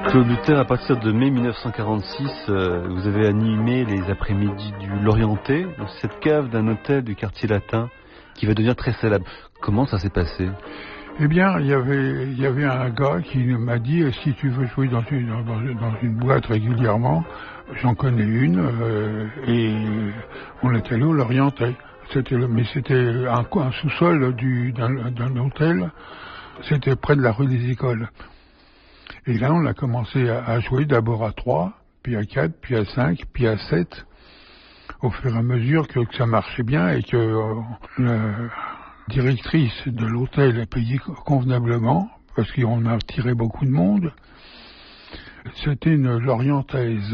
Claude Luther, à partir de mai 1946, vous avez animé les après-midi du Lorientais, dans cette cave d'un hôtel du quartier latin qui va devenir très célèbre. Comment ça s'est passé ? Eh bien, il y avait un gars qui m'a dit si tu veux jouer dans une boîte régulièrement, j'en connais une, et on est allé au Lorientais. C'était un sous-sol d'un hôtel, c'était près de la rue des Écoles. Et là, on a commencé à jouer d'abord à 3, puis à 4, puis à 5, puis à 7, au fur et à mesure que ça marchait bien et que la directrice de l'hôtel payait convenablement, parce qu'on a attiré beaucoup de monde. C'était une Lorientaise.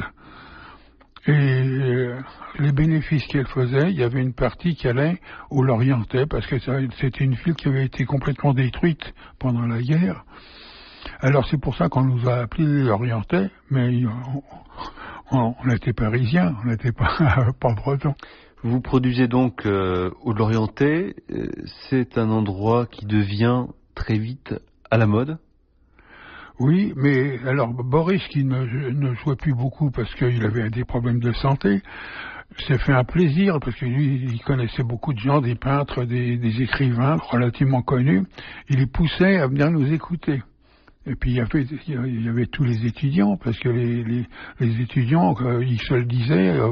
Et les bénéfices qu'elle faisait, il y avait une partie qui allait au Lorientais, parce que c'était une ville qui avait été complètement détruite pendant la guerre. Alors c'est pour ça qu'on nous a appelés les Lorientais, mais on était parisiens, on n'était pas bretons. Vous produisez donc au Lorientais, c'est un endroit qui devient très vite à la mode ? Oui, mais alors Boris, qui ne jouait plus beaucoup parce qu'il avait des problèmes de santé, s'est fait un plaisir, parce que lui, il connaissait beaucoup de gens, des peintres, des écrivains relativement connus. Il les poussait à venir nous écouter. Et puis il y avait tous les étudiants, parce que les étudiants, ils se le disaient,